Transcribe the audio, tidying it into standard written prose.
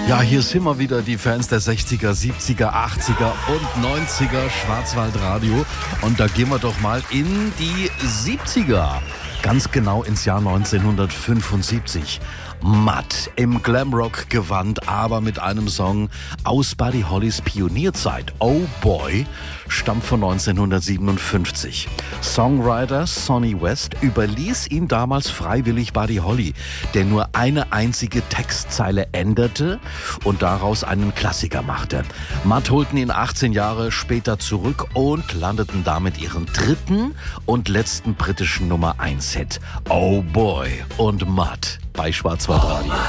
Ja, hier sind wir wieder, die Fans der 60er, 70er, 80er und 90er Schwarzwaldradio. Und da gehen wir doch mal in die 70er. Ganz genau ins Jahr 1975. Matt im Glamrock-Gewand, aber mit einem Song aus Buddy Hollys Pionierzeit. Oh Boy stammt von 1957. Songwriter Sonny West überließ ihn damals freiwillig Buddy Holly, der nur eine einzige Textzeile änderte und daraus einen Klassiker machte. Matt holten ihn 18 Jahre später zurück und landeten damit ihren dritten und letzten britischen Nummer 1 Hit. Oh Boy und Matt bei Schwarzwaldradio.